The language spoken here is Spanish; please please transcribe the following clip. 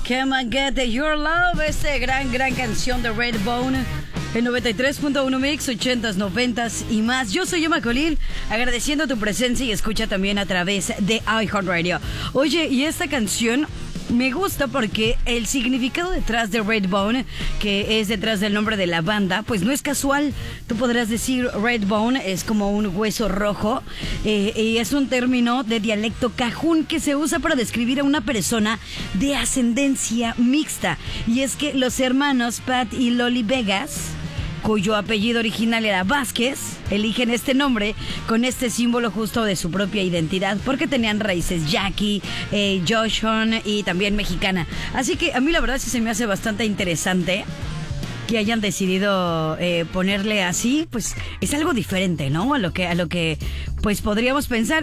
Come and Get Your Love, gran canción de Redbone. El 93.1 Mix, 80s, 90s y más. Yo soy Emma Colín, agradeciendo tu presencia y escucha también a través de iHeartRadio. Oye, y esta canción me gusta porque el significado detrás de Redbone, que es detrás del nombre de la banda, pues no es casual. Tú podrás decir Redbone es como un hueso rojo, y es un término de dialecto cajún que se usa para describir a una persona de ascendencia mixta. Y es que los hermanos Pat y Loli Vegas, cuyo apellido original era Vázquez, eligen este nombre con este símbolo justo de su propia identidad, porque tenían raíces yaqui, Joshon y también mexicana. Así que a mí la verdad sí se me hace bastante interesante que hayan decidido ponerle así. Pues es algo diferente, ¿no? A lo que pues podríamos pensar.